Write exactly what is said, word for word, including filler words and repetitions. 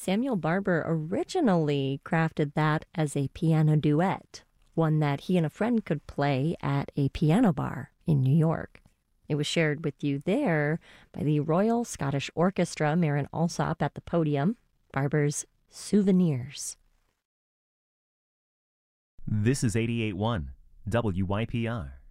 Samuel Barber originally crafted that as a piano duet, one that he and a friend could play at a piano bar in New York. It was shared with you there by the Royal Scottish Orchestra, Marin Alsop at the podium, Barber's Souvenirs. This is eighty-eight point one W Y P R.